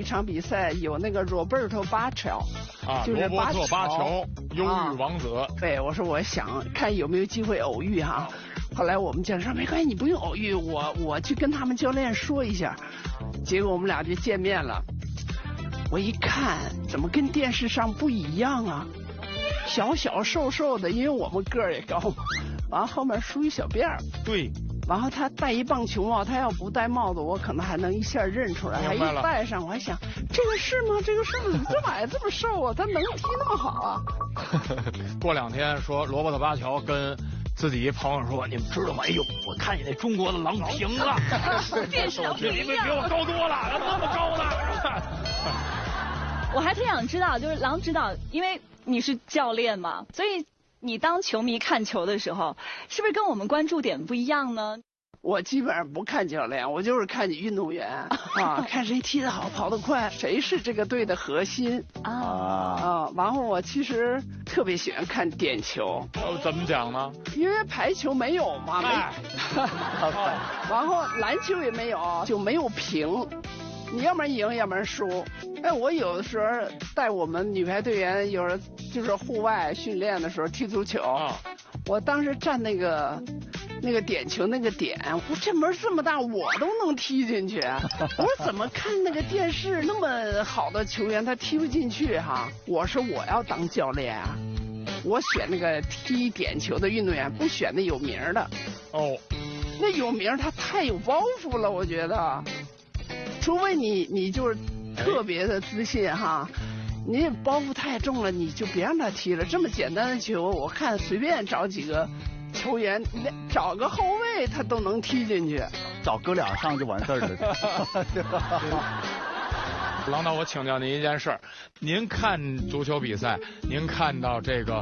场比赛有那个 Roberto Baggio 啊， 就是罗伯特巴乔，忧郁王子。 对，我说我想看有没有机会偶遇哈。后来我们教练说没关系，你不用偶遇，我去跟他们教练说一下。结果我们俩就见面了。我一看，怎么跟电视上不一样啊？小小瘦瘦的，因为我们个儿也高嘛。完后面梳一小辫儿。 对。 然后他戴一棒球帽，他要不戴帽子，我可能还能一下认出来。还一戴上，我还想，这个是吗？这个是不是这么矮这么瘦啊？他能踢那么好啊？ 过2天说罗伯特巴乔跟自己一朋友说，你们知道吗？哎呦，我看见那中国的郎平了， 电视都不一样， 比我高多了，那么高呢。 我还特想知道，就是郎指导，因为你是教练嘛，所以你当球迷看球的时候，是不是跟我们关注点不一样呢？ 我基本上不看教练，我就是看你运动员啊，看谁踢得好，跑得快，谁是这个队的核心啊。然后我其实特别喜欢看点球。 怎么讲呢？ 因为排球没有嘛，然后篮球也没有，就没有平。你要不然赢，要不然输。哎，我有的时候带我们女排队员，有时候就是户外训练的时候踢足球，我当时站那个点球那个点，我这门这么大，我都能踢进去。我说怎么看那个电视那么好的球员他踢不进去哈？我说我要当教练啊，我选那个踢点球的运动员，不选那有名的。哦，那有名他太有包袱了，我觉得。除非你就是特别的自信哈，你包袱太重了，你就别让他踢了。这么简单的球，我看随便找几个球员，找个后卫他都能踢进去， 找哥俩上就完事儿了。 郎导，我请教您一件事儿，您看足球比赛，您看到这个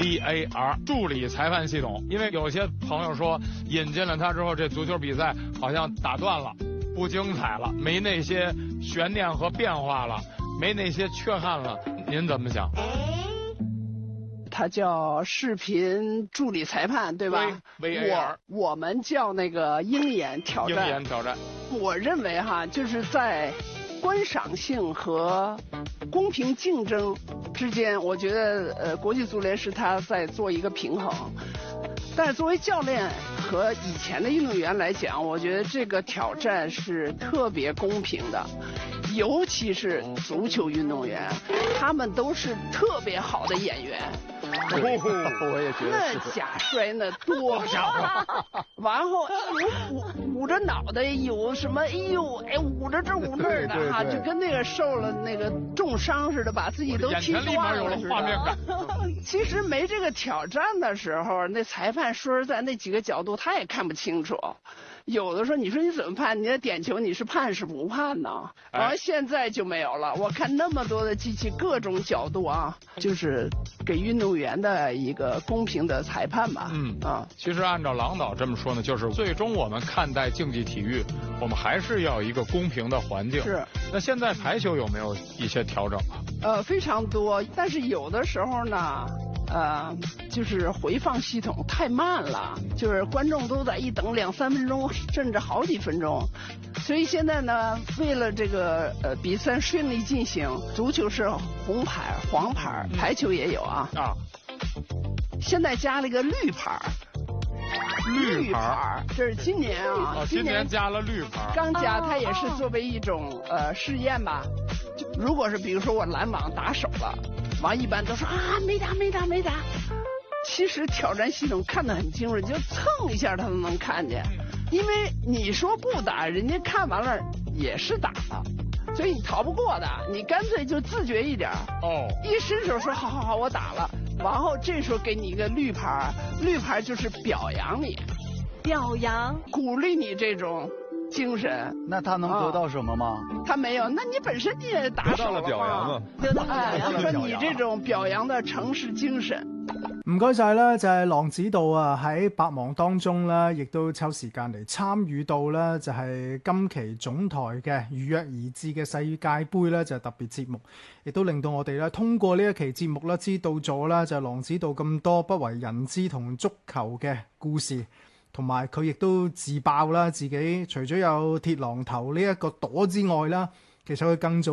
VAR 助理裁判系统，因为有些朋友说引进了它之后，这足球比赛好像打断了。不精彩了，没那些悬念和变化了，没那些缺憾了，您怎么想？ 他叫视频助理裁判，对吧？我们叫那个鹰眼挑战。 鹰眼挑战。 我认为哈，就是在观赏性和公平竞争之间，我觉得国际足联是他在做一个平衡。但是作为教练和以前的运动员来讲，我觉得这个挑战是特别公平的，尤其是足球运动员，他们都是特别好的演员。 我也觉得那假摔那多少，然后捂着脑袋，有什么捂着这捂那儿的哈，就跟那个受了那个重伤似的，把自己都踢断了似的。其实没这个挑战的时候，那裁判说实在那几个角度他也看不清楚。有的时候你说你怎么判？你的点球你是判是不判呢？然后现在就没有了。我看那么多的机器，各种角度啊，就是给运动员的一个公平的裁判吧。 其实按照郎导这么说呢，就是最终我们看待竞技体育，我们还是要一个公平的环境。 是。 那现在排球有没有一些调整啊？ 非常多，但是有的时候呢。就是回放系统太慢了，就是观众都在一等2-3分钟，甚至好几分钟。所以现在呢，为了这个比赛顺利进行，足球是红牌、黄牌，排球也有啊。现在加了一个绿牌。绿牌，这是今年啊， 今年加了绿牌， 刚加，它也是作为一种试验吧。如果是比如说我拦网打手了。完一般都说啊没打，其实挑战系统看得很清楚，就蹭一下他都能看见，因为你说不打，人家看完了也是打的，所以你逃不过的，你干脆就自觉一点一伸手说好我打了，然后这时候给你一个绿牌，绿牌就是表扬你，鼓励你这种精神。 那他能得到什么吗？ 他没有，那你本身你也打手了，得到了表扬啊，得到了说你这种表扬的城市精神。 唔該晒啦，就係郎指導啊，喺百忙當中啦，亦都抽時間嚟參與到啦，就係今期總台嘅如約而至嘅世界盃咧，就係特別節目，亦都令到我哋咧通過呢一期節目啦，知道咗啦，就係郎指導咁多不為人知同足球嘅故事。同埋佢亦都自爆啦，自己除咗有鐵榔頭呢一個朵之外啦，其實佢更早